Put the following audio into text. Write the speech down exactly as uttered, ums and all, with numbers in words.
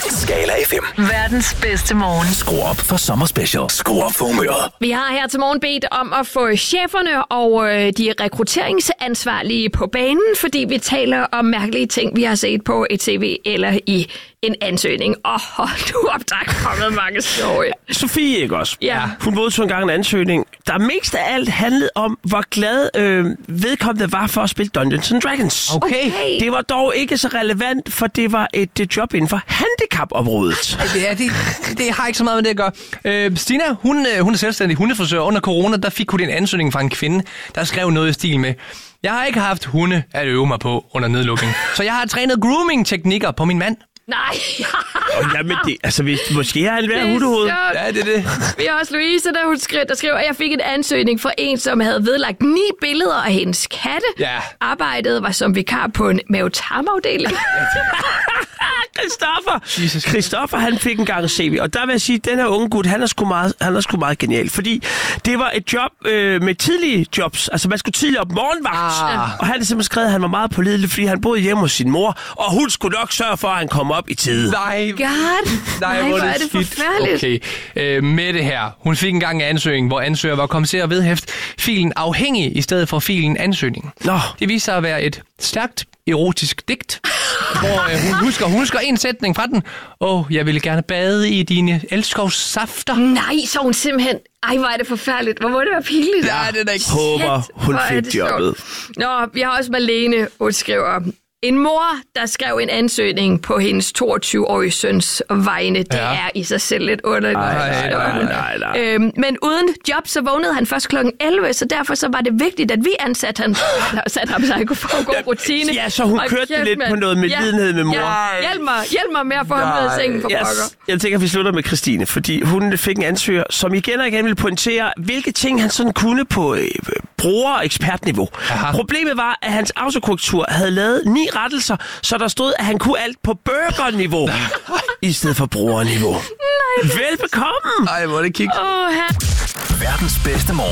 Skala F M. Verdens bedste morgen. Skru op for sommerspecial. Skru op for humøret. Vi har her til morgen bedt om at få cheferne og øh, de rekrutteringsansvarlige på banen, fordi vi taler om mærkelige ting, vi har set på et tv eller i en ansøgning. Og hold nu op, der er kommet mange sjove. Sofie, ikke også? Ja. Hun modtog engang en ansøgning, der mest af alt handlede om, hvor glad øh, vedkommende var for at spille Dungeons and Dragons. Okay. Okay. Det var dog ikke så relevant, for det var et, et job inden for handicapområdet. Ja, det, det har ikke så meget med det at gøre. Øh, Stina, hun, hun er selvstændig hundefrisør. Under corona, der fik hun en ansøgning fra en kvinde, der skrev noget i stil med: jeg har ikke haft hunde at øve mig på under nedlukning, så jeg har trænet grooming-teknikker på min mand. Nej. Og jamen, det, altså, hvis, måske har han været hundehoved. Ja, det er det. Vi har også Louise, der, hun skrev, der skrev, at jeg fik en ansøgning fra en, som havde vedlagt ni billeder af hendes katte. Ja. Arbejdet var som vikar på en mavetarmafdeling. Christoffer! Christoffer, han fik en gang C V, og der vil jeg sige, at den her unge gut, han er sgu meget, han er sgu meget genial, fordi det var et job øh, med tidlige jobs, altså man skulle tidligt op morgenvagt, Ah. og han har simpelthen skrevet, at han var meget pålidelig, fordi han boede hjemme hos sin mor, og hun skulle nok sørge for, at han kom op i tide. Nej. God. Nej, hvor er det forfærdeligt. Okay, øh, Mette her. Hun fik engang en ansøgning, hvor ansøger var kommet til at vedhæfte filen afhængig i stedet for filen ansøgning. Nå. Det viste sig at være et stærkt erotisk digt, hvor øh, hun husker, hun husker en sætning fra den. Åh, oh, jeg ville gerne bade i dine elskovssafter. Nej, så hun simpelthen... Ej, hvor er det forfærdeligt. Hvor må det være pinligt? Ja, det er da ikke. Håber, hun Hvor er fik det jobbet. sjovt. Nå, vi har også Malene, hun skriver... En mor, der skrev en ansøgning på hendes toogtyve-årige søns vegne. Det Ja. er i sig selv lidt underligt. Nej, nej, nej, nej. Øhm, men uden job, så vågnede han først klokken elleve, så derfor så var det vigtigt, at vi ansatte han, satte ham, så han kunne få en god rutine. Ja, så hun Og kørte kæft, lidt mand. på noget medlidenhed med mor. Ja, hjælp mig, hjælp mig med at få ham ud af sengen for pokker. Yes. Jeg tænker, at vi slutter med Christine, fordi hun fik en ansøger, som igen og igen ville pointere, hvilke ting han sådan kunne på øh, bruger- og ekspertniveau. Aha. Problemet var, at hans autokorrektur havde lavet ni rettelser, så der stod, at han kunne alt på burgerniveau, i stedet for brugerniveau. Nej, velbekomme! Ej, hvor er det kiks. Åh, her. Verdens bedste morgen.